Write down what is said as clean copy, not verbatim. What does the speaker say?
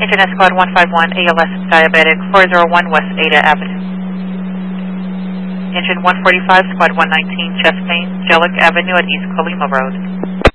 Internet Squad 151, ALS Diabetic, 401 West Ada Avenue. Engine 145, Squad 119, chest pain, Jellic Avenue at East Colima Road.